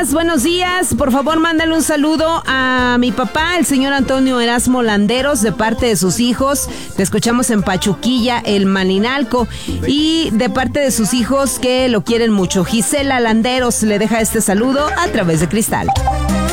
buenos días. Por favor, mándale un saludo a mi papá, el señor Antonio Erasmo Landeros, de parte de sus hijos. Te escuchamos en Pachuquilla, el Malinalco, y de parte de sus hijos que lo quieren mucho. Gisela Landeros le deja este saludo a través de Cristal.